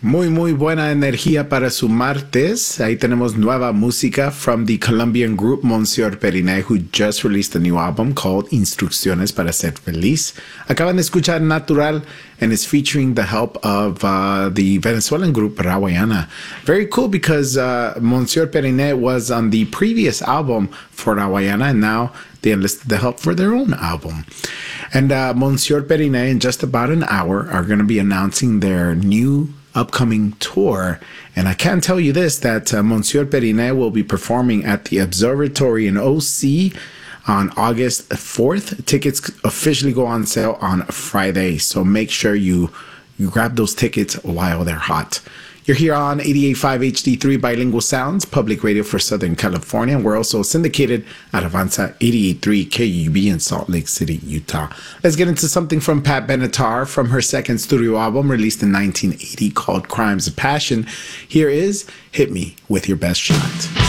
Muy buena energía para su martes. Ahí tenemos nueva música from the Colombian group Monsieur Periné, who just released a new album called Instrucciones para Ser Feliz. Acaban de escuchar Natural, and it's featuring the help of the Venezuelan group Rawayana. Very cool because Monsieur Periné was on the previous album for Rawayana, and now they enlisted the help for their own album. And Monsieur Periné, in just about an hour, are going to be announcing their new upcoming tour. And I can tell you this, that Monsieur Periné will be performing at the Observatory in OC on August 4th. Tickets officially go on sale on Friday, so make sure you grab those tickets while they're hot. You're here on 88.5 HD3 Bilingual Sounds, public radio for Southern California. We're also syndicated at Avanza 88.3 KUB in Salt Lake City, Utah. Let's get into something from Pat Benatar from her second studio album released in 1980 called Crimes of Passion. Here is Hit Me With Your Best Shot.